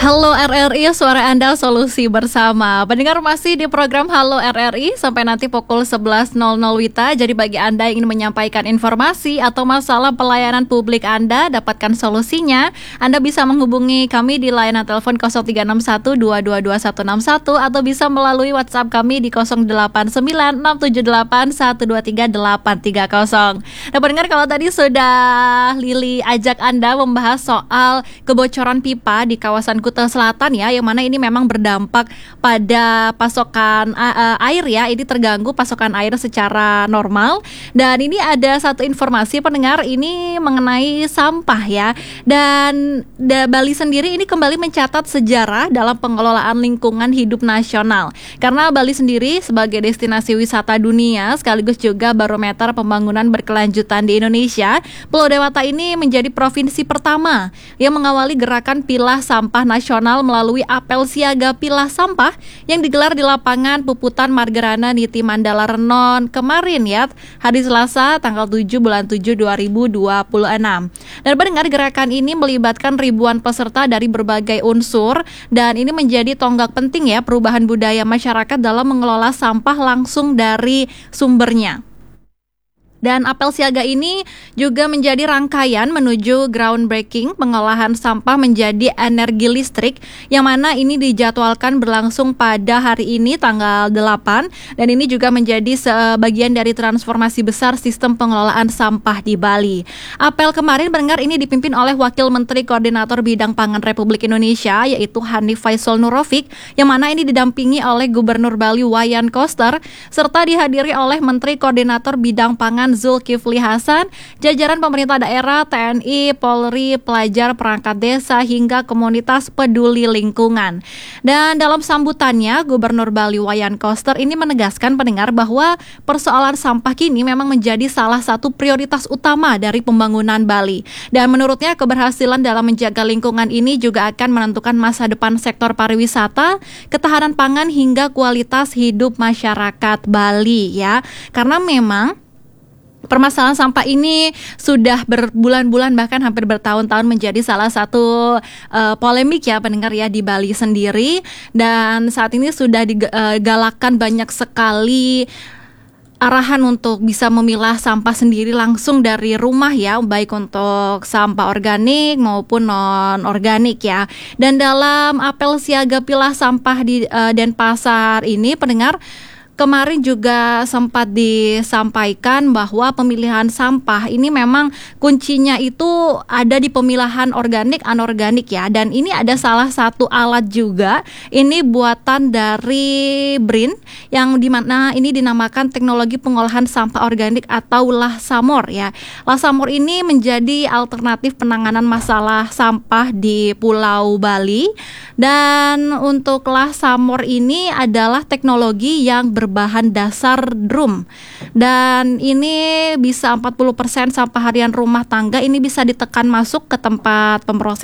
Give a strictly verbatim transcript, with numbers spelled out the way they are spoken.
Halo R R I, suara Anda solusi bersama. Pendengar masih di program Halo R R I sampai nanti pukul sebelas nol nol Wita. Jadi bagi Anda yang ingin menyampaikan informasi atau masalah pelayanan publik Anda, dapatkan solusinya. Anda bisa menghubungi kami di layanan telepon nol tiga enam satu dua dua dua satu enam satu atau bisa melalui WhatsApp kami di nol delapan sembilan enam tujuh delapan satu dua tiga delapan tiga nol. Nah pendengar, kalau tadi sudah Lili ajak Anda membahas soal kebocoran pipa di kawasan Kuta Selatan ya, yang mana ini memang berdampak pada pasokan uh, air ya, ini terganggu pasokan air secara normal. Dan ini ada satu informasi pendengar, ini mengenai sampah ya. Dan da, Bali sendiri ini kembali mencatat sejarah dalam pengelolaan lingkungan hidup nasional. Karena Bali sendiri sebagai destinasi wisata dunia sekaligus juga barometer pembangunan berkelanjutan di Indonesia, Pulau Dewata ini menjadi provinsi pertama yang mengawali gerakan pilah sampah nasional melalui apel siaga pilah sampah yang digelar di lapangan Puputan Margarana Niti Mandala Renon kemarin ya, hari Selasa tanggal tujuh bulan tujuh dua ribu dua puluh enam. Dan pendengar, gerakan ini melibatkan ribuan peserta dari berbagai unsur dan ini menjadi tonggak penting ya perubahan budaya masyarakat dalam mengelola sampah langsung dari sumbernya. Dan apel siaga ini juga menjadi rangkaian menuju groundbreaking pengolahan sampah menjadi energi listrik, yang mana ini dijadwalkan berlangsung pada hari ini tanggal delapan, dan ini juga menjadi sebagian dari transformasi besar sistem pengelolaan sampah di Bali. Apel kemarin pendengar ini dipimpin oleh Wakil Menteri Koordinator Bidang Pangan Republik Indonesia yaitu Hanif Faisal Nurofik, yang mana ini didampingi oleh Gubernur Bali Wayan Koster serta dihadiri oleh Menteri Koordinator Bidang Pangan Zulkifli Hasan, jajaran pemerintah daerah, T N I, Polri, pelajar, perangkat desa, hingga komunitas peduli lingkungan. Dan dalam sambutannya, Gubernur Bali Wayan Koster ini menegaskan pendengar bahwa persoalan sampah kini memang menjadi salah satu prioritas utama dari pembangunan Bali. Dan menurutnya keberhasilan dalam menjaga lingkungan ini juga akan menentukan masa depan sektor pariwisata, ketahanan pangan, hingga kualitas hidup masyarakat Bali ya. Karena memang permasalahan sampah ini sudah berbulan-bulan bahkan hampir bertahun-tahun menjadi salah satu uh, polemik ya pendengar ya di Bali sendiri. Dan saat ini sudah digalakkan banyak sekali arahan untuk bisa memilah sampah sendiri langsung dari rumah ya, baik untuk sampah organik maupun non-organik ya. Dan dalam apel siaga pilah sampah di uh, Denpasar ini pendengar, kemarin juga sempat disampaikan bahwa pemilihan sampah ini memang kuncinya itu ada di pemilahan organik anorganik ya. Dan ini ada salah satu alat juga, ini buatan dari B R I N yang dimana ini dinamakan teknologi pengolahan sampah organik atau Lahsamor ya. Lahsamor ini menjadi alternatif penanganan masalah sampah di Pulau Bali. Dan untuk Lahsamor ini adalah teknologi yang ber bahan dasar drum, dan ini bisa empat puluh persen sampah harian rumah tangga ini bisa ditekan masuk ke tempat pemrosesan